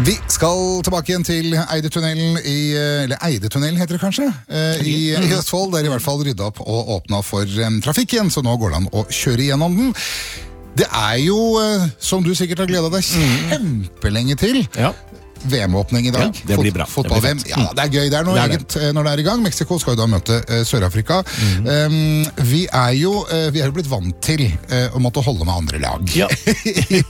Vi skal tilbake igjen til Eidetunnelen eller Eidetunnelen heter det kanskje, i Østfold. Der i hvert fall rydda opp og åpnet for trafikk igjen, så nå går det an å kjøre gjennom den. Det jo, som du sikkert har gledet deg kjempelenge til, VM-åpning i dag. Ja, det blir bra. Fotball-VM. Ja, det gøy. Det noe eget når det i gang. Mexico skal jo da møte Sør-Afrika. Vi jo blitt vant til å måtte holde med andre lag. Ja. I